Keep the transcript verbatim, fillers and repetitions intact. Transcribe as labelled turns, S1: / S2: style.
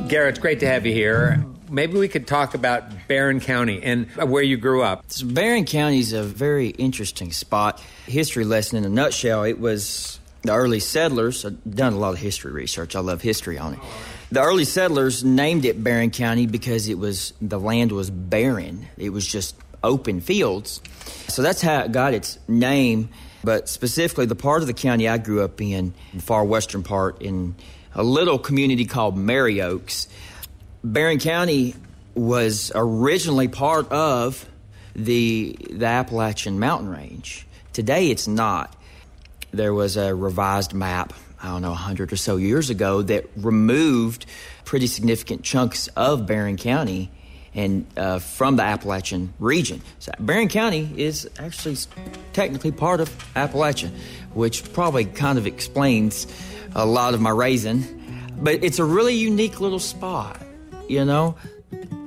S1: Garrett, it's great to have you here. Maybe we could talk about Barron County and where you grew up.
S2: So Barron County is a very interesting spot. History lesson in a nutshell, it was the early settlers. I've done a lot of history research. I love history on it. The early settlers named it Barron County because it was the land was barren. It was just open fields. So that's how it got its name. But specifically, the part of the county I grew up in, the far western part, in a little community called Mary Oaks. Barron County was originally part of the the Appalachian Mountain Range. Today, it's not. There was a revised map, I don't know, a hundred or so years ago that removed pretty significant chunks of Barron County and uh, from the Appalachian region. So Barron County is actually technically part of Appalachia, which probably kind of explains a lot of my raising. But it's a really unique little spot, you know?